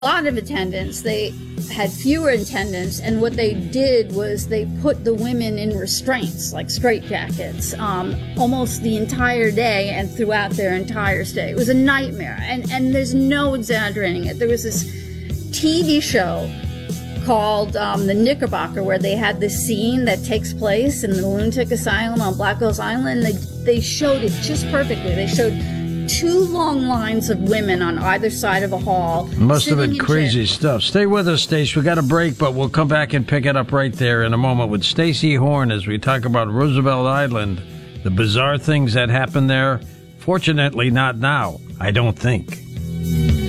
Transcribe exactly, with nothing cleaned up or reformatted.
lot of attendants. They had fewer attendants, and what they did was they put the women in restraints, like straitjackets, um, almost the entire day and throughout their entire stay. It was a nightmare, and, and there's no exaggerating it. There was this T V show called um, The Knickerbocker, where they had this scene that takes place in the lunatic asylum on Black Hills Island. They, they showed it just perfectly. They showed two long lines of women on either side of a hall. Must have been crazy stuff. Stay with us, Stacey. We got a break, but we'll come back and pick it up right there in a moment with Stacey Horn as we talk about Roosevelt Island, the bizarre things that happened there. Fortunately, not now, I don't think.